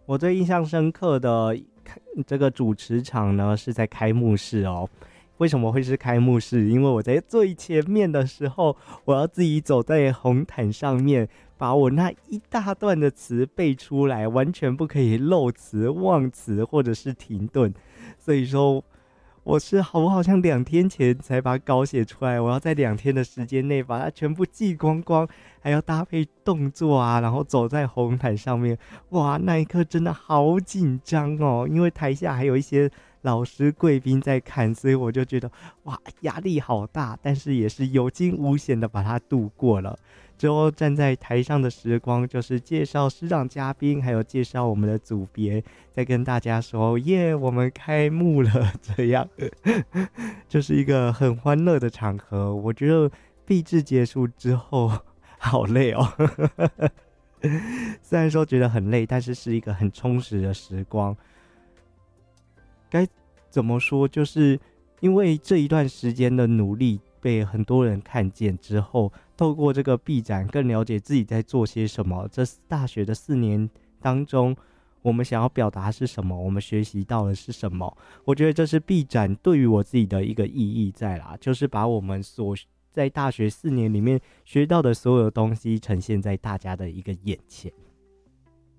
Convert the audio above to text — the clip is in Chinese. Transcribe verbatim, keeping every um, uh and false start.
我最印象深刻的这个主持场呢，是在开幕式哦。为什么会是开幕式？因为我在最前面的时候，我要自己走在红毯上面，把我那一大段的词背出来，完全不可以漏词、忘词或者是停顿。所以说，我是好我好像两天前才把稿写出来，我要在两天的时间内把它全部记光光，还要搭配动作啊，然后走在红毯上面。哇，那一刻真的好紧张哦，因为台下还有一些老师贵宾在看，所以我就觉得哇，压力好大，但是也是有惊无险的把它度过了。之后站在台上的时光，就是介绍师长嘉宾，还有介绍我们的组别，再跟大家说耶，我们开幕了，这样就是一个很欢乐的场合。我觉得毕制结束之后好累哦虽然说觉得很累，但是是一个很充实的时光。该怎么说，就是因为这一段时间的努力被很多人看见之后，透过这个毕展更了解自己在做些什么，这大学的四年当中我们想要表达是什么，我们学习到的是什么。我觉得这是毕展对于我自己的一个意义在啦，就是把我们所在大学四年里面学到的所有东西呈现在大家的一个眼前。